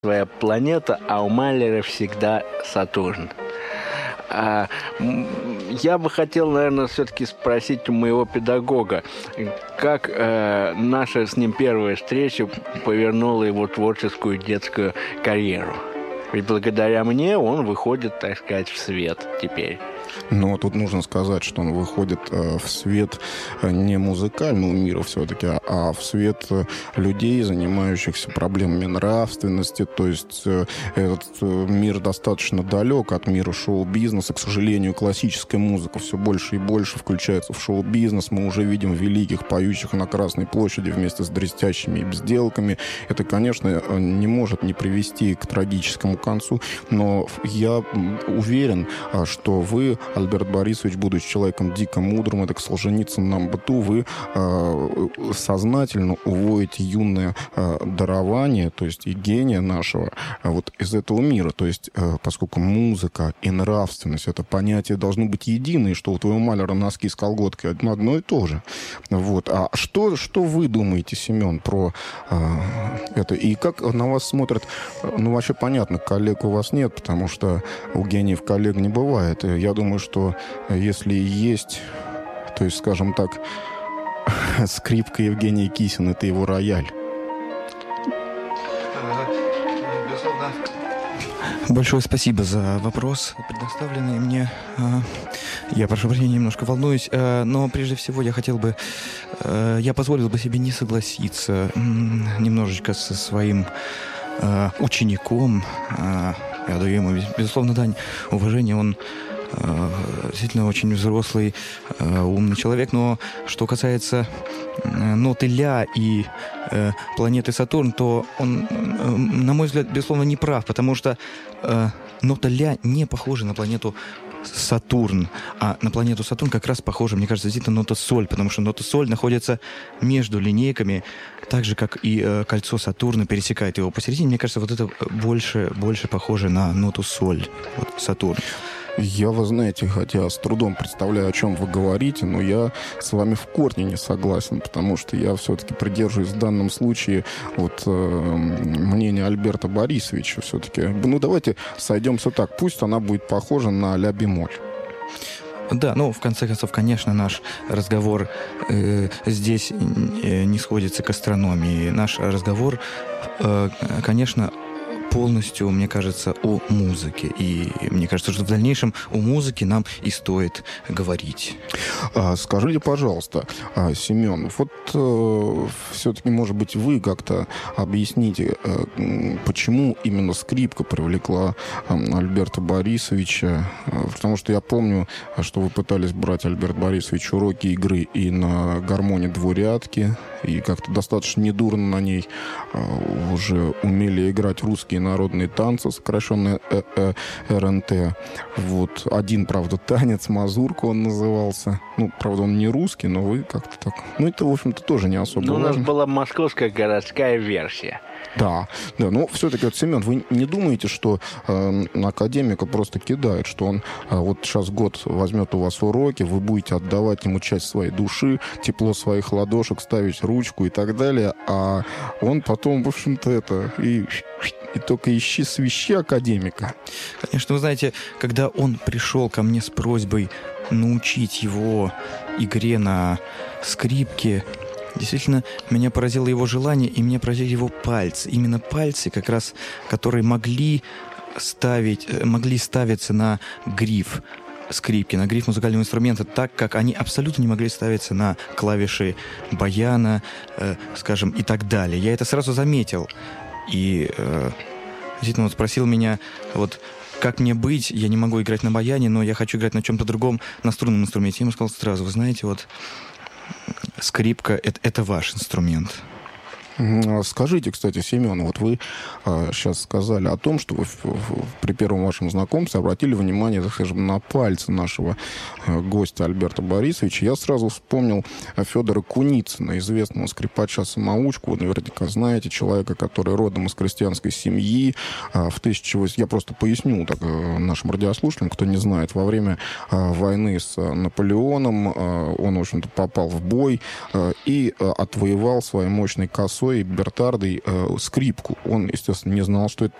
своя планета, а у Малера всегда Сатурн. Я бы хотел, наверное, все-таки спросить у моего педагога, как наша с ним первая встреча повернула его творческую детскую карьеру. Ведь благодаря мне он выходит, так сказать, в свет теперь. Но тут нужно сказать, что он выходит в свет не музыкального мира все-таки, а в свет людей, занимающихся проблемами нравственности. То есть этот мир достаточно далек от мира шоу-бизнеса. К сожалению, классическая музыка все больше и больше включается в шоу-бизнес. Мы уже видим великих поющих на Красной площади вместе с дрестящими и безделками. Это, конечно, не может не привести к трагическому концу, но я уверен, что вы, Альберт Борисович, будучи человеком дико мудрым, это к Солженицыну нам быту, вы сознательно уводите юное дарование, то есть и гения нашего, вот из этого мира. То есть поскольку музыка и нравственность, это понятия должны быть единые, что у твоего Малера носки с колготкой одно и то же. Вот. А что вы думаете, Семен, про это? И как на вас смотрят? Ну, вообще понятно, коллег у вас нет, потому что у гениев коллег не бывает. Я думаю, что если есть, то есть, скажем так, скрипка Евгения Кисина — это его рояль. Безусловно. Большое спасибо за вопрос, предоставленный мне. Я, прошу прощения, немножко волнуюсь, но прежде всего я позволил бы себе не согласиться немножечко со своим учеником. Я даю ему, безусловно, дань уважения. Он действительно очень взрослый, умный человек. Но что касается ноты ля и планеты Сатурн, то он, на мой взгляд, безусловно, не прав, потому что нота ля не похожа на планету Сатурн, а на планету Сатурн как раз похожа, мне кажется, действительно нота соль, потому что нота соль находится между линейками, так же, как и кольцо Сатурна пересекает его посередине. Мне кажется, вот это больше похоже на ноту соль, вот Сатурн. Я, вы знаете, хотя с трудом представляю, о чем вы говорите, но я с вами в корне не согласен, потому что я все-таки придерживаюсь в данном случае мнения Альберта Борисовича все-таки. Ну, давайте сойдемся так. Пусть она будет похожа на ля-бемоль. Да, в конце концов, конечно, наш разговор здесь не сходится к астрономии. Наш разговор, конечно, полностью, мне кажется, о музыке. И мне кажется, что в дальнейшем о музыке нам и стоит говорить. Скажите, пожалуйста, Семен, вот все-таки, может быть, вы как-то объясните, почему именно скрипка привлекла Альберта Борисовича? Потому что я помню, что вы пытались брать, Альберт Борисович, уроки игры и на гармоне двурядки, и как-то достаточно недурно на ней уже умели играть русские народные танцы, сокращенные РНТ. Вот. Один, правда, танец, мазурка он назывался. Ну, правда, он не русский, но вы как-то так... Ну, это, в общем-то, тоже не особо важно. У нас была московская городская версия. Да, но все-таки, вот, Семен, вы не думаете, что академика просто кидает, что он вот сейчас год возьмет у вас уроки, вы будете отдавать ему часть своей души, тепло своих ладошек, ставить ручку и так далее, а он потом, в общем-то, и только ищи свищи академика. Конечно, вы знаете, когда он пришел ко мне с просьбой научить его игре на скрипке, действительно, меня поразило его желание, и меня поразили его пальцы. Именно пальцы, как раз, которые могли ставиться на гриф скрипки, на гриф музыкального инструмента, так как они абсолютно не могли ставиться на клавиши баяна, скажем, и так далее. Я это сразу заметил. И действительно, он спросил меня, вот, как мне быть, я не могу играть на баяне, но я хочу играть на чем-то другом, на струнном инструменте. Я ему сказал сразу, вы знаете, вот, скрипка — это ваш инструмент. Скажите, кстати, Семен, вот вы сейчас сказали о том, что вы при первом вашем знакомстве обратили внимание, так скажем, на пальцы нашего гостя Альберта Борисовича. Я сразу вспомнил Федора Куницына, известного скрипача-самоучку. Вы наверняка знаете, человека, который родом из крестьянской семьи. Я просто поясню так, нашим радиослушателям, кто не знает, во время войны с Наполеоном он, в общем-то, попал в бой и отвоевал своей мощной косой Зоей Бертардой скрипку. Он, естественно, не знал, что это